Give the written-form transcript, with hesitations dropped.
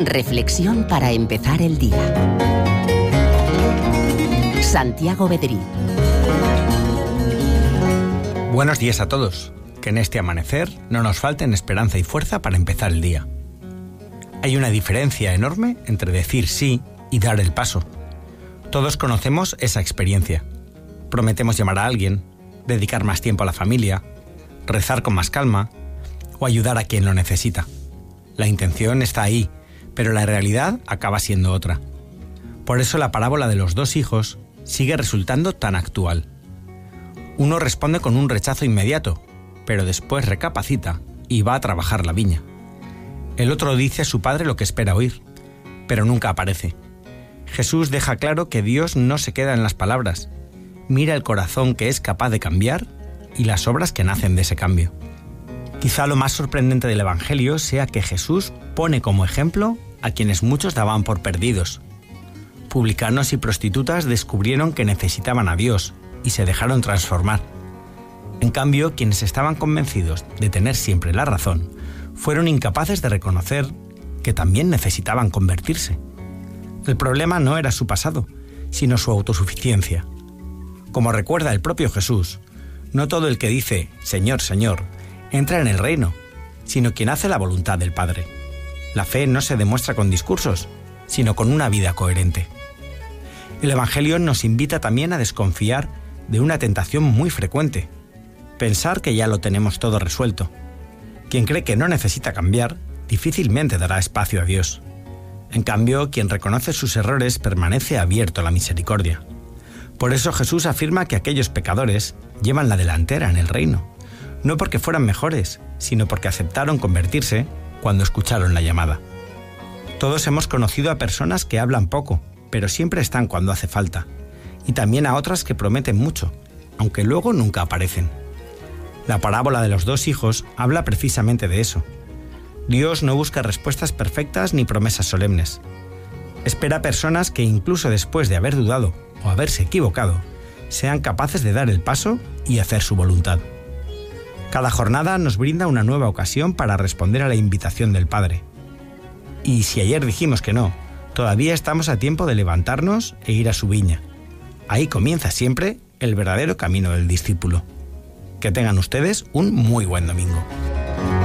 Reflexión para empezar el día. Santiago Bedrí. Buenos días a todos. Que en este amanecer no nos falten esperanza y fuerza para empezar el día. Hay una diferencia enorme entre decir sí y dar el paso. Todos conocemos esa experiencia. Prometemos llamar a alguien, dedicar más tiempo a la familia, rezar con más calma o ayudar a quien lo necesita. La intención está ahí, pero la realidad acaba siendo otra. Por eso la parábola de los dos hijos sigue resultando tan actual. Uno responde con un rechazo inmediato, pero después recapacita y va a trabajar la viña. El otro dice a su padre lo que espera oír, pero nunca aparece. Jesús deja claro que Dios no se queda en las palabras, mira el corazón que es capaz de cambiar y las obras que nacen de ese cambio. Quizá lo más sorprendente del Evangelio sea que Jesús pone como ejemplo a quienes muchos daban por perdidos. Publicanos y prostitutas descubrieron que necesitaban a Dios y se dejaron transformar. En cambio, quienes estaban convencidos de tener siempre la razón, fueron incapaces de reconocer que también necesitaban convertirse. El problema no era su pasado, sino su autosuficiencia. Como recuerda el propio Jesús, no todo el que dice «Señor, Señor» entra en el reino, sino quien hace la voluntad del Padre. La fe no se demuestra con discursos, sino con una vida coherente. El Evangelio nos invita también a desconfiar de una tentación muy frecuente: pensar que ya lo tenemos todo resuelto. Quien cree que no necesita cambiar, difícilmente dará espacio a Dios. En cambio, quien reconoce sus errores permanece abierto a la misericordia. Por eso Jesús afirma que aquellos pecadores llevan la delantera en el reino, no porque fueran mejores, sino porque aceptaron convertirse cuando escucharon la llamada. Todos hemos conocido a personas que hablan poco, pero siempre están cuando hace falta, y también a otras que prometen mucho, aunque luego nunca aparecen. La parábola de los dos hijos habla precisamente de eso. Dios no busca respuestas perfectas ni promesas solemnes. Espera personas que incluso después de haber dudado o haberse equivocado, sean capaces de dar el paso y hacer su voluntad. Cada jornada nos brinda una nueva ocasión para responder a la invitación del Padre. Y si ayer dijimos que no, todavía estamos a tiempo de levantarnos e ir a su viña. Ahí comienza siempre el verdadero camino del discípulo. Que tengan ustedes un muy buen domingo.